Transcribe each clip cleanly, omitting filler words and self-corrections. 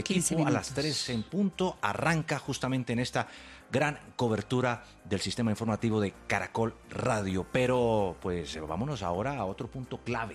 equipo a las 3 en punto. Arranca justamente en esta gran cobertura del sistema informativo de Caracol Radio. Pero pues vámonos ahora a otro punto clave,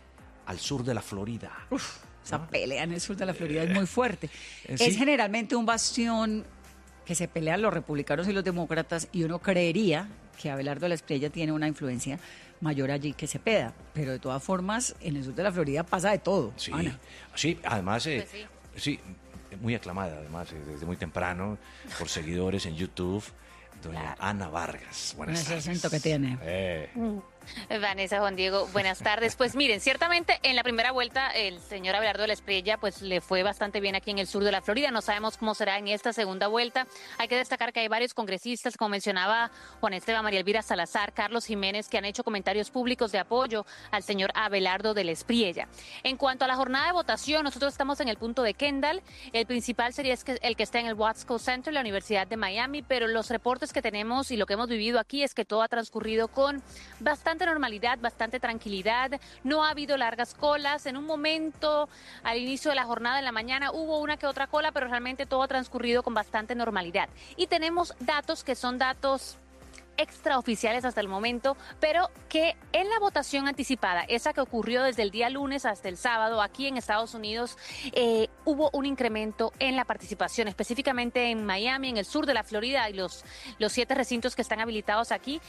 al sur de la Florida. Esa pelea en el sur de la Florida es muy fuerte. ¿sí? Es generalmente un bastión que se pelean los republicanos y los demócratas, y uno creería que Abelardo de la Espriella tiene una influencia mayor allí que Cepeda, pero de todas formas en el sur de la Florida pasa de todo. Sí, Ana. sí, además, Pues sí. sí, muy aclamada además desde muy temprano por seguidores en YouTube, doña Ana Vargas. Buenas Ese tardes. acento que tiene. Vanessa, Juan Diego, buenas tardes. Pues miren, ciertamente en la primera vuelta el señor Abelardo de la Espriella pues le fue bastante bien aquí en el sur de la Florida. No sabemos cómo será en esta segunda vuelta. Hay que destacar que hay varios congresistas, como mencionaba Juan Esteban, María Elvira Salazar, Carlos Jiménez, que han hecho comentarios públicos de apoyo al señor Abelardo de la Espriella. En cuanto a la jornada de votación, nosotros estamos en el punto de Kendall. El principal sería el que está en el Watsco Center, la Universidad de Miami, pero los reportes que tenemos y lo que hemos vivido aquí es que todo ha transcurrido con bastante normalidad, bastante tranquilidad, no ha habido largas colas. En un momento, al inicio de la jornada en la mañana, hubo una que otra cola, pero realmente todo ha transcurrido con bastante normalidad. Y tenemos datos que son datos extraoficiales hasta el momento, pero que en la votación anticipada, esa que ocurrió desde el día lunes hasta el sábado aquí en Estados Unidos, hubo un incremento en la participación, específicamente en Miami, en el sur de la Florida y los 7 recintos que están habilitados aquí.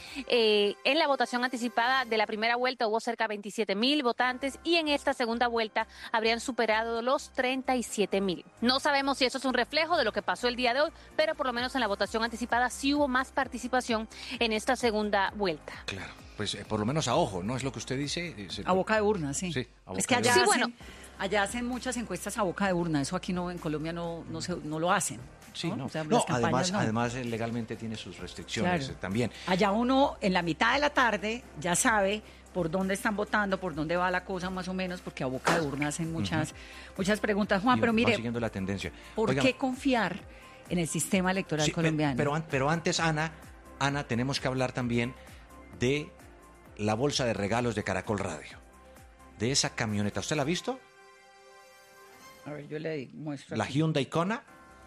En la votación anticipada de la primera vuelta hubo cerca de 27,000 votantes y en esta segunda vuelta habrían superado los 37,000. No sabemos si eso es un reflejo de lo que pasó el día de hoy, pero por lo menos en la votación anticipada sí hubo más participación en esta segunda vuelta. Claro, pues por lo menos a ojo, ¿no? Es lo que usted dice. A boca de urna, sí. Sí, a boca es que de allá, urna. Sí, hacen, bueno. allá hacen muchas encuestas a boca de urna. Eso aquí no, en Colombia no lo hacen. Sí, no. O sea, No, las campañas además legalmente tiene sus restricciones Claro. también. Allá uno en la mitad de la tarde ya sabe por dónde están votando, por dónde va la cosa más o menos, porque a boca de urna hacen muchas preguntas. Juan, Y pero va mire, siguiendo la tendencia. ¿por Oigan, qué confiar en el sistema electoral sí, colombiano? pero antes, Ana, tenemos que hablar también de la bolsa de regalos de Caracol Radio. De esa camioneta. ¿Usted la ha visto? A ver, yo le muestro. La aquí. Hyundai Kona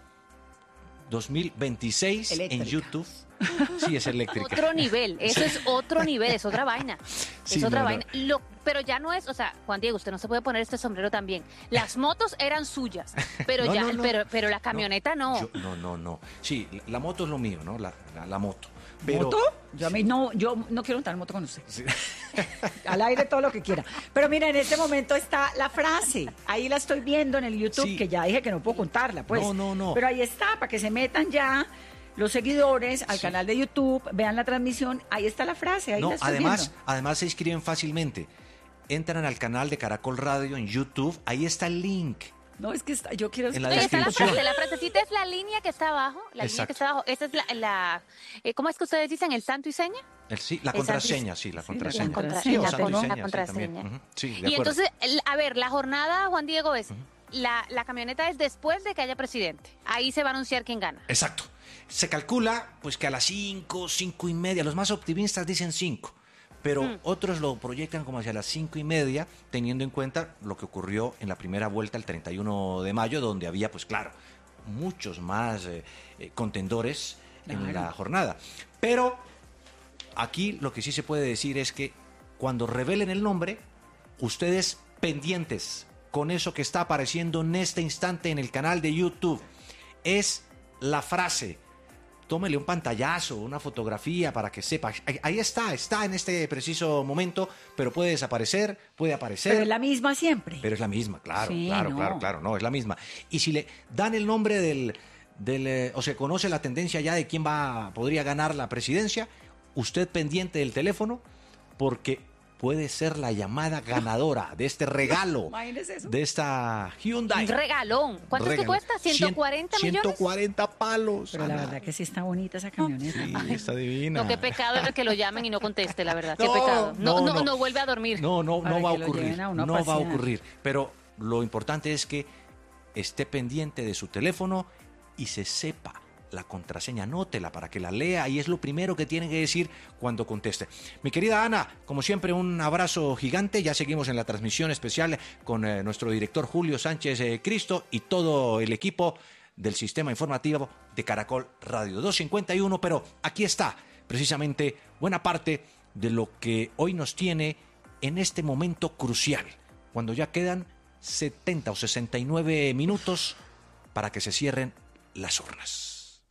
2026 Eléctrica. en YouTube. Sí, es eléctrica. Otro nivel, eso es otro nivel, es otra vaina. Sí, es otra no, vaina. Pero ya no es, o sea, Juan Diego, usted no se puede poner este sombrero también. Las motos eran suyas, pero No, ya, no, no. pero la camioneta no. No. Sí, la moto es lo mío, ¿no? La moto. Pero, ¿Moto? Yo no quiero montar moto con usted. Sí. Al aire todo lo que quiera. Pero mira, en este momento está la frase. Ahí la estoy viendo en el YouTube, Sí. que ya dije que no puedo contarla, pues. No. Pero ahí está, para que se metan ya los seguidores al Sí. canal de YouTube, vean la transmisión, ahí está la frase, ahí No, la estoy viendo. además se inscriben fácilmente. Entran al canal de Caracol Radio en YouTube, ahí está el link. No, es que yo quiero... En la Oye, está la descripción. frase, la frasecita es la línea que está abajo, la línea Exacto. que está abajo. Esa es ¿cómo es que ustedes dicen? ¿El santo y seña? Sí, la Exacto. contraseña, sí, la Sí, contraseña. la contraseña, Sí, o la santo y con- seña, la contraseña. Sí, también. Ujú, sí, de Y acuerdo. entonces, a ver, la jornada, Juan Diego, es la camioneta es después de que haya presidente. Ahí se va a anunciar quién gana. Exacto. Se calcula pues que a las 5:30, los más optimistas dicen 5, pero otros lo proyectan como hacia las 5:30, teniendo en cuenta lo que ocurrió en la primera vuelta el 31 de mayo, donde había, pues claro, muchos más contendores en Claro. la jornada. Pero aquí lo que sí se puede decir es que cuando revelen el nombre, ustedes pendientes con eso que está apareciendo en este instante en el canal de YouTube, es la frase. Tómele un pantallazo, una fotografía para que sepa. Ahí está en este preciso momento, pero puede desaparecer, puede aparecer. Pero es la misma siempre. Pero es la misma, claro, Sí, claro, no. claro, no, es la misma. Y si le dan el nombre o se conoce la tendencia ya de quién podría ganar la presidencia, usted pendiente del teléfono, porque puede ser la llamada ganadora de este regalo, Imagínese eso. de esta Hyundai. Un regalón. ¿Cuánto es que Regalón. cuesta? ¿140 millones? 140 palos. Pero la Ana. verdad que sí está bonita esa camioneta. Sí, está divina. No, qué pecado es que lo llamen y no conteste, la verdad. Qué No, pecado. no. No vuelve a dormir. No Para va a que lo ocurrir. lleven a uno a No va a pasear. ocurrir. Pero lo importante es que esté pendiente de su teléfono y se sepa la contraseña, anótela para que la lea y es lo primero que tiene que decir cuando conteste. Mi querida Ana, como siempre, un abrazo gigante. Ya seguimos en la transmisión especial con nuestro director Julio Sánchez Cristo y todo el equipo del sistema informativo de Caracol Radio 251, pero aquí está precisamente buena parte de lo que hoy nos tiene en este momento crucial, cuando ya quedan 70 o 69 minutos para que se cierren las urnas.